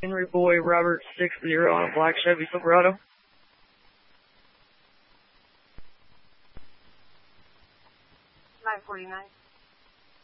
Henry Boy Robert 60 on a black Chevy Silverado. 949.